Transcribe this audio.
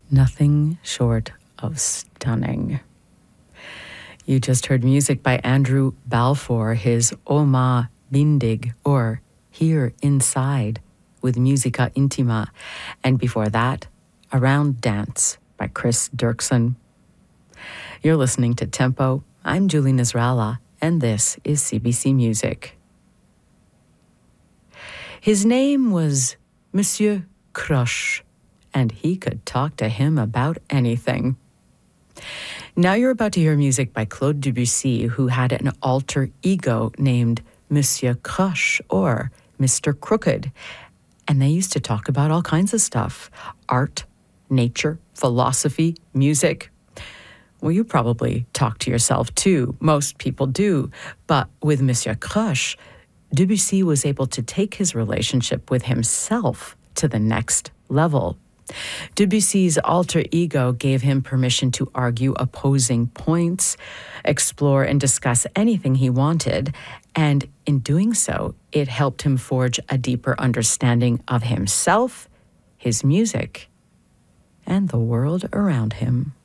Nothing short of stunning. You just heard music by Andrew Balfour, his Oma Bindig, or Here Inside, with Musica Intima, and before that, Around Dance by Chris Dirksen. You're listening to Tempo. I'm Julie Nasrallah, and this is CBC Music. His name was Monsieur Crush, and he could talk to him about anything. Now you're about to hear music by Claude Debussy, who had an alter ego named Monsieur Crush, or Mr. Crooked. And they used to talk about all kinds of stuff: art, nature, philosophy, music. Well, you probably talk to yourself too. Most people do. But with Monsieur Crush, Debussy was able to take his relationship with himself to the next level. Debussy's alter ego gave him permission to argue opposing points, explore and discuss anything he wanted, and in doing so, it helped him forge a deeper understanding of himself, his music, and the world around him.